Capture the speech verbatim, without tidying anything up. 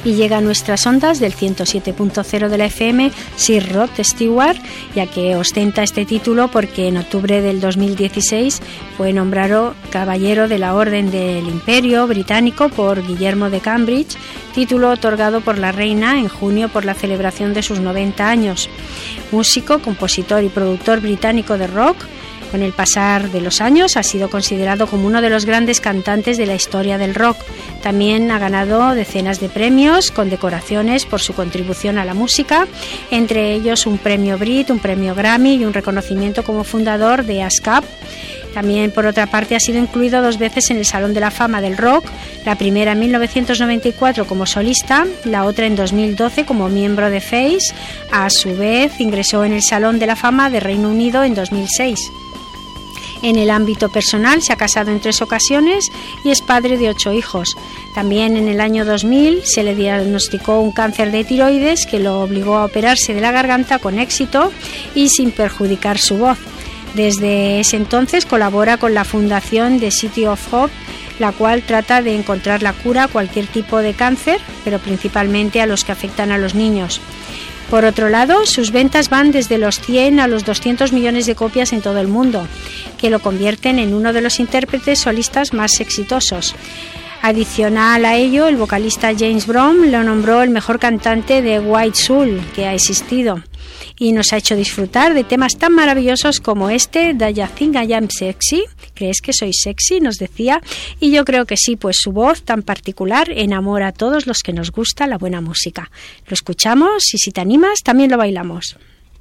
y llega a nuestras ondas del ciento siete punto cero de la F M Sir Rod Stewart, ya que ostenta este título porque en octubre del dos mil dieciséis fue nombrado Caballero de la Orden del Imperio Británico por Guillermo de Cambridge, título otorgado por la reina en junio por la celebración de sus noventa años. Músico, compositor y productor británico de rock, con el pasar de los años ha sido considerado como uno de los grandes cantantes de la historia del rock. También ha ganado decenas de premios, condecoraciones por su contribución a la música, entre ellos un premio Brit, un premio Grammy y un reconocimiento como fundador de ASCAP. También, por otra parte, ha sido incluido dos veces en el Salón de la Fama del Rock, la primera en mil novecientos noventa y cuatro como solista, la otra en dos mil doce como miembro de Face. A su vez, ingresó en el Salón de la Fama de Reino Unido en dos mil seis. En el ámbito personal se ha casado en tres ocasiones y es padre de ocho hijos. También en el año dos mil se le diagnosticó un cáncer de tiroides que lo obligó a operarse de la garganta con éxito y sin perjudicar su voz. Desde ese entonces colabora con la fundación The City of Hope, la cual trata de encontrar la cura a cualquier tipo de cáncer, pero principalmente a los que afectan a los niños. Por otro lado, sus ventas van desde los cien a los doscientos millones de copias en todo el mundo, que lo convierten en uno de los intérpretes solistas más exitosos. Adicional a ello, el vocalista James Brown lo nombró el mejor cantante de White Soul que ha existido y nos ha hecho disfrutar de temas tan maravillosos como este, Do You Think I Am Sexy? ¿Crees que soy sexy?, nos decía, y yo creo que sí, pues su voz tan particular enamora a todos los que nos gusta la buena música. Lo escuchamos y si te animas también lo bailamos.